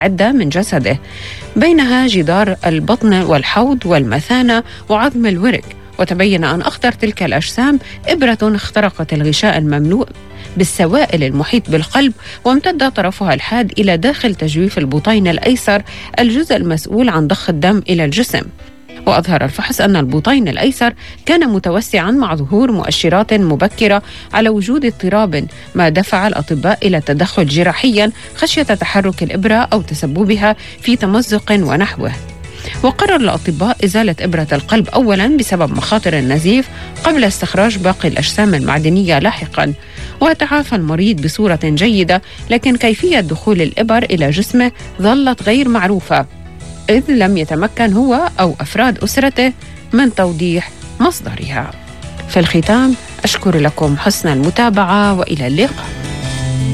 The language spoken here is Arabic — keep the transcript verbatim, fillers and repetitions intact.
عدة من جسده، بينها جدار البطن والحوض والمثانة وعظم الورك. وتبين أن أخطر تلك الأجسام إبرة اخترقت الغشاء المملوء بالسوائل المحيط بالقلب، وامتد طرفها الحاد إلى داخل تجويف البطين الأيسر، الجزء المسؤول عن ضخ الدم إلى الجسم. وأظهر الفحص أن البطين الأيسر كان متوسعاً مع ظهور مؤشرات مبكرة على وجود اضطراب، ما دفع الأطباء إلى التدخل جراحياً خشية تحرك الإبرة أو تسببها في تمزق ونحوه. وقرر الأطباء إزالة إبرة القلب أولاً بسبب مخاطر النزيف قبل استخراج باقي الأجسام المعدنية لاحقاً. وتعافى المريض بصورة جيدة، لكن كيفية دخول الإبر إلى جسمه ظلت غير معروفة، إذ لم يتمكن هو أو أفراد أسرته من توضيح مصدرها. في الختام أشكر لكم حسن المتابعة وإلى اللقاء.